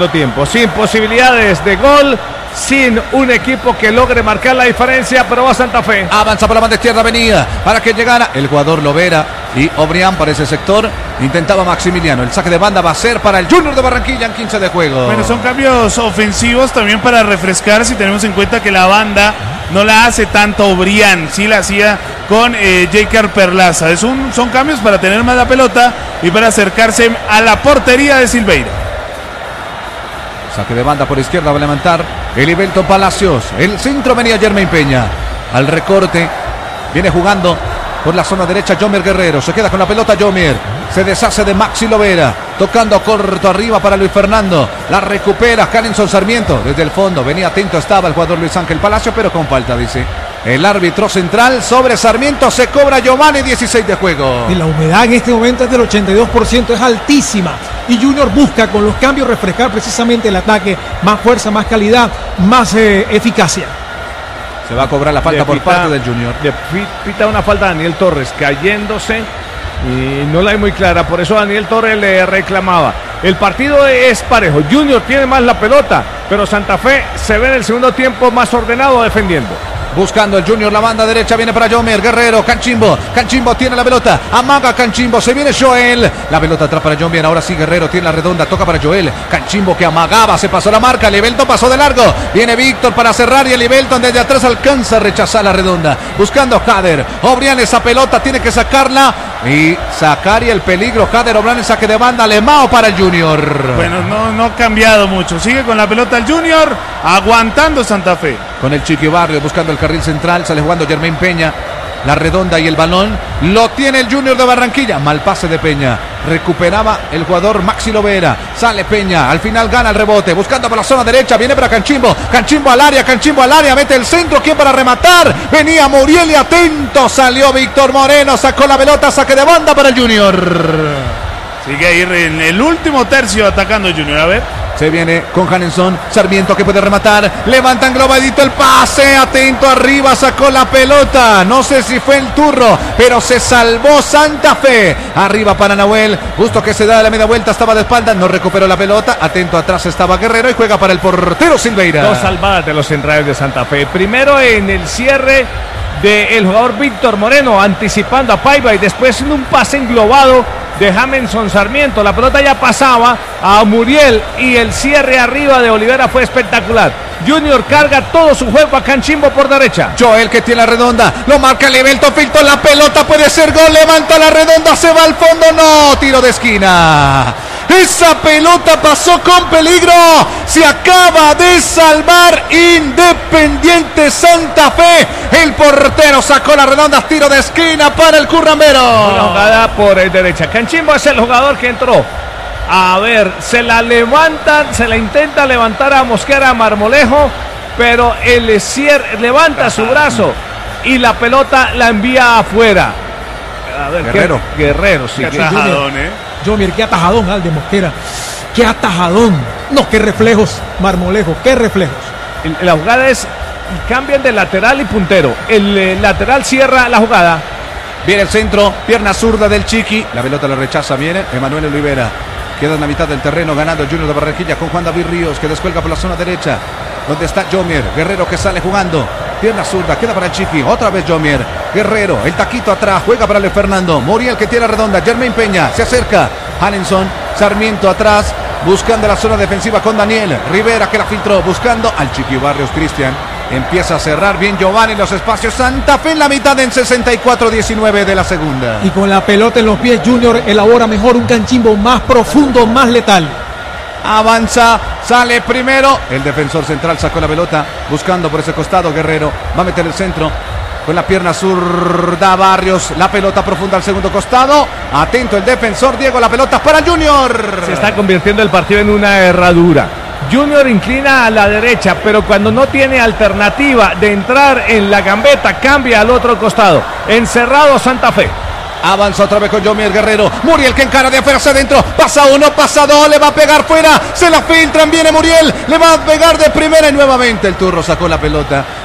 segundo tiempo, sin posibilidades de gol, sin un equipo que logre marcar la diferencia, pero va Santa Fe. Avanza por la banda izquierda, venía para que llegara el jugador Lovera y Obrián para ese sector. Intentaba Maximiliano, el saque de banda va a ser para el Junior de Barranquilla en 15 de juego. Bueno, son cambios ofensivos también para refrescar, si tenemos en cuenta que la banda no la hace tanto Obrián, sí la hacía con Jaker Perlaza. Son cambios para tener más la pelota y para acercarse a la portería de Silveira. Saque de banda por izquierda, va a levantar Elivelton Palacios. El centro venía Jermaine Peña. Al recorte, viene jugando por la zona derecha Yomer Guerrero. Se queda con la pelota Yomer. Se deshace de Maxi Lovera. Tocando corto arriba para Luis Fernando. La recupera Canenson Sarmiento. Desde el fondo, venía atento, estaba el jugador Luis Ángel Palacio, pero con falta, dice el árbitro central sobre Sarmiento. Se cobra Giovanni, 16 de juego. Y la humedad en este momento es del 82%, es altísima. Y Junior busca con los cambios refrescar precisamente el ataque. Más fuerza, más calidad, más eficacia. Se va a cobrar la falta por parte del Junior. Pita una falta a Daniel Torres cayéndose y no la hay muy clara, por eso Daniel Torres le reclamaba. El partido es parejo, Junior tiene más la pelota, pero Santa Fe se ve en el segundo tiempo más ordenado defendiendo. Buscando el Junior, la banda derecha viene para Yomer Guerrero, Canchimbo tiene la pelota, amaga Canchimbo, se viene Joel, la pelota atrás para Yomer, ahora sí Guerrero tiene la redonda, toca para Joel, Canchimbo que amagaba, se pasó la marca, Elivelton pasó de largo, viene Víctor para cerrar y Elivelton desde atrás alcanza a rechazar la redonda, buscando Jader, Obrián esa pelota tiene que sacarla y sacar y el peligro, Jader Obrián en saque de banda, Lemao para el Junior. Bueno, no ha cambiado mucho, sigue con la pelota el Junior, aguantando Santa Fe. Con el Chiqui Barrio buscando el carril central, sale jugando Jermaine Peña, la redonda y el balón, lo tiene el Junior de Barranquilla, mal pase de Peña, recuperaba el jugador Maxi Lovera, sale Peña, al final gana el rebote, buscando por la zona derecha, viene para Canchimbo al área, mete el centro, ¿quién para rematar? Venía Muriel y atento, salió Víctor Moreno, sacó la pelota, saque de banda para el Junior. Sigue ahí en el último tercio atacando el Junior, a ver. Se viene con Canenson, Sarmiento que puede rematar, levanta englobadito el pase, atento arriba, sacó la pelota, no sé si fue el turro, pero se salvó Santa Fe, arriba para Nahuel, justo que se da la media vuelta, estaba de espalda, no recuperó la pelota, atento atrás estaba Guerrero y juega para el portero Silveira. Dos salvadas de los centrales de Santa Fe, primero en el cierre del jugador Víctor Moreno, anticipando a Paiva y después en un pase englobado de Jamenson Sarmiento, la pelota ya pasaba a Muriel y el cierre arriba de Olivera fue espectacular. Junior carga todo su juego a Canchimbo por derecha. Joel que tiene la redonda, lo marca Elivelton, filtró la pelota, puede ser gol, levanta la redonda, se va al fondo, no, tiro de esquina. Esa pelota pasó con peligro, se acaba de salvar Independiente Santa Fe, el portero sacó la redonda, tiro de esquina para el currambero. Una jugada por derecha, Canchimbo es el jugador que entró. A ver, se la intenta levantar a Mosquera, a Marmolejo, pero el cierre levanta su brazo y la pelota la envía afuera. A ver, Guerrero, sí. Qué atajadón, Yomer, qué atajadón al de Mosquera. Qué atajadón. No, qué reflejos, Marmolejo, qué reflejos. La jugada es, cambian de lateral y puntero. El lateral cierra la jugada. Viene el centro, pierna zurda del Chiqui, la pelota la rechaza, viene Emanuel Olivera. Queda en la mitad del terreno ganando el Junior de Barranquilla con Juan David Ríos que descuelga por la zona derecha. Donde está Yomer, Guerrero que sale jugando. Pierna zurda, queda para el Chiqui. Otra vez Yomer, Guerrero, el taquito atrás, juega para Luis Fernando. Muriel que tiene la redonda, Jermaine Peña, se acerca. Hanenson, Sarmiento atrás, buscando la zona defensiva con Daniel. Rivera que la filtró, buscando al Chiqui Barrios Cristian. Empieza a cerrar bien Giovanni los espacios. Santa Fe en la mitad en 64-19 de la segunda. Y con la pelota en los pies, Junior elabora mejor un Canchimbo más profundo, más letal. Avanza, sale primero. El defensor central sacó la pelota, buscando por ese costado. Guerrero va a meter el centro. Con la pierna zurda Barrios, la pelota profunda al segundo costado. Atento el defensor, Diego, la pelota para el Junior. Se está convirtiendo el partido en una herradura. Junior inclina a la derecha, pero cuando no tiene alternativa de entrar en la gambeta, cambia al otro costado. Encerrado Santa Fe. Avanza otra vez con Yomer Guerrero. Muriel que encara de afuera hacia adentro. Pasa uno, pasa dos, le va a pegar fuera. Se la filtran, viene Muriel. Le va a pegar de primera y nuevamente el turro sacó la pelota.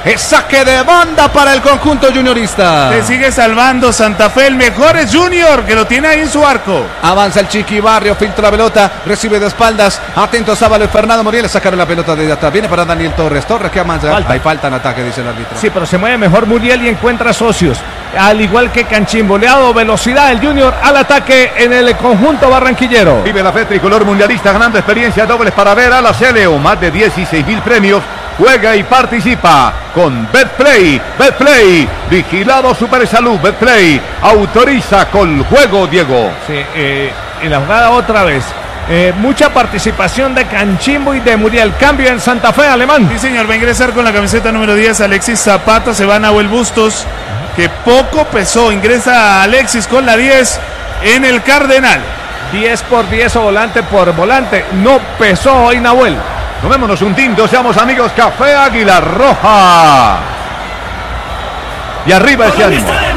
Es saque de banda para el conjunto juniorista. Se sigue salvando Santa Fe. El mejor es Junior, que lo tiene ahí en su arco. Avanza el Chiqui Barrio, filtra la pelota, recibe de espaldas. Atento Sábalo y Fernando Muriel. Le sacaron la pelota de atrás. Viene para Daniel Torres. Torres que avanza. Hay falta en ataque, dice el árbitro. Sí, pero se mueve mejor Muriel y encuentra socios. Al igual que Canchimboleado, velocidad del Junior al ataque en el conjunto barranquillero. Vive la fe tricolor mundialista ganando experiencia dobles para ver a la Celeo. Más de 16.000 premios. Juega y participa con Betplay. Betplay, vigilado Supersalud. Betplay autoriza con juego, Diego. Sí, en la jugada otra vez. Mucha participación de Canchimbo y de Muriel. Cambio en Santa Fe, Alemán. Sí, señor, va a ingresar con la camiseta número 10 Alexis Zapata. Se va a Nahuel Bustos, que poco pesó. Ingresa Alexis con la 10 en el Cardenal. 10 por 10 o volante por volante. No pesó hoy Nahuel. Tomémonos un tinto, seamos amigos. Café Águila Roja. Y arriba ese ánimo.